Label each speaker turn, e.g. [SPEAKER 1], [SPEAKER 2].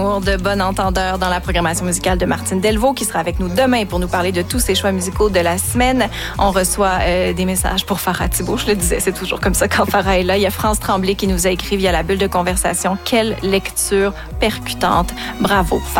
[SPEAKER 1] De bon entendeur dans la programmation musicale de Martine Delvaux qui sera avec nous demain pour nous parler de tous ses choix musicaux de la semaine. On reçoit des messages pour Farah Thibault. Je le disais, c'est toujours comme ça quand Farah est là. Il y a France Tremblay qui nous a écrit via la bulle de conversation. Quelle lecture percutante. Bravo, Farah.